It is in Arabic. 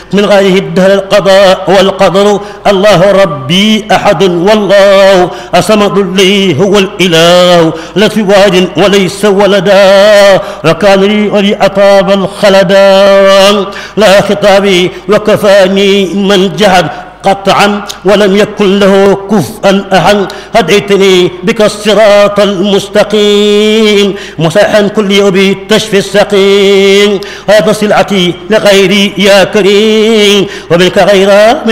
من غيره الدهر القضاء والقدر. الله ربي أحد والله الصمد لي هو الإله لا في واد وليس ولدا وكان لي ولي أطاب الخلدا لا خطابي وكفاني من جهد قطعا ولم يكن له كفءا أحد. هديتني بك الصراط المستقيم مساحا كل يوم تشفي السقيم. هذا صلعتي لغيري يا كريم ومنك غير